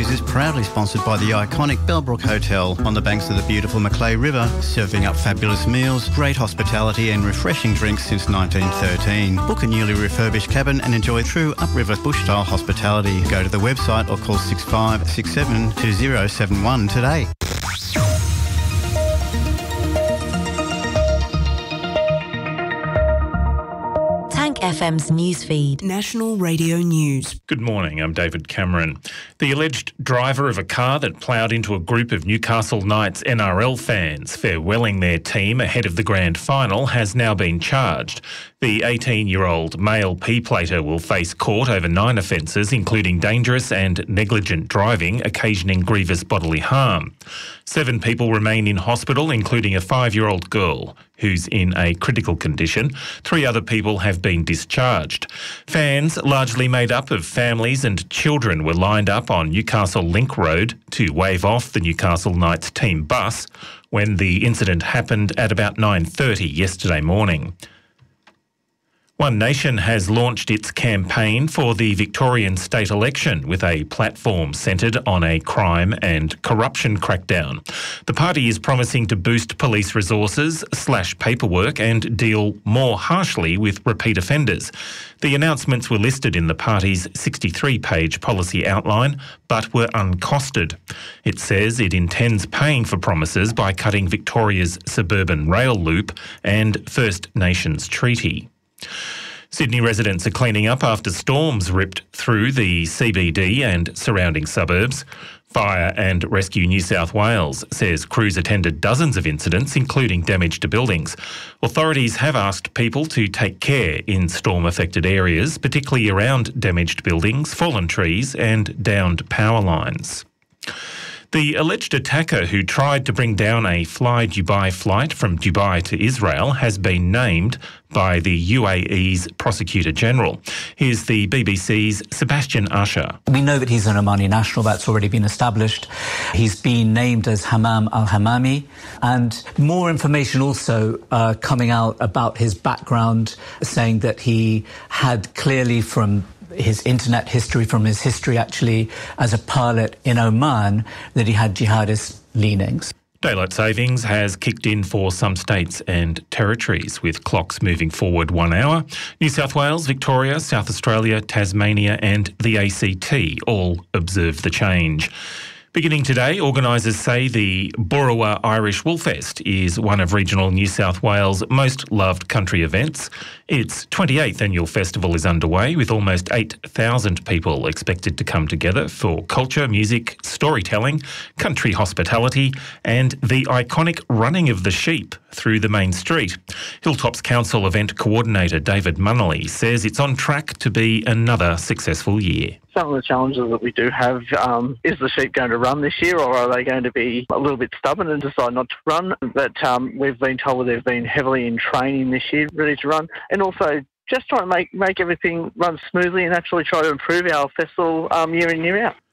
News is proudly sponsored by the iconic Bellbrook Hotel on the banks of the beautiful Macleay River, serving up fabulous meals, great hospitality and refreshing drinks since 1913. Book a newly refurbished cabin and enjoy true upriver bush-style hospitality. Go to the website or call 6567 2071 today. FM's newsfeed. National Radio News. Good morning, I'm David Cameron. The alleged driver of a car that ploughed into a group of Newcastle Knights NRL fans farewelling their team ahead of the grand final has now been charged. The 18-year-old male P-plater will face court over 9 offences, including dangerous and negligent driving, occasioning grievous bodily harm. 7 people remain in hospital, including a 5-year-old girl who's in a critical condition. 3 other people have been discharged. Fans, largely made up of families and children, were lined up on Newcastle Link Road to wave off the Newcastle Knights team bus when the incident happened at about 9:30 yesterday morning. One Nation has launched its campaign for the Victorian state election with a platform centred on a crime and corruption crackdown. The party is promising to boost police resources, slash paperwork and deal more harshly with repeat offenders. The announcements were listed in the party's 63-page policy outline but were uncosted. It says it intends paying for promises by cutting Victoria's suburban rail loop and First Nations treaty. Sydney residents are cleaning up after storms ripped through the CBD and surrounding suburbs. Fire and Rescue New South Wales says crews attended dozens of incidents, including damage to buildings. Authorities have asked people to take care in storm-affected areas, particularly around damaged buildings, fallen trees and downed power lines. The alleged attacker who tried to bring down a Fly Dubai flight from Dubai to Israel has been named by the UAE's Prosecutor General. Here's the BBC's Sebastian Usher. We know that he's an Omani national. That's already been established. He's been named as Hammam al-Hammami. And more information also coming out about his background, saying that he had clearly from his internet history, from his history actually as a pilot in Oman, that he had jihadist leanings. Daylight savings has kicked in for some states and territories, with clocks moving forward 1 hour. New South Wales, Victoria, South Australia, Tasmania and the ACT all observe the change. Beginning today, organisers say the Boorowa Irish Woolfest is one of regional New South Wales' most loved country events. Its 28th annual festival is underway, with almost 8,000 people expected to come together for culture, music, storytelling, country hospitality and the iconic running of the sheep through the main street. Hilltops Council event coordinator David Munnelly says it's on track to be another successful year. Some of the challenges that we do have, is the sheep going to run this year, or are they going to be a little bit stubborn and decide not to run? But we've been told they've been heavily in training this year, ready to run, and also just trying to make everything run smoothly and actually try to improve our festival year in, year out.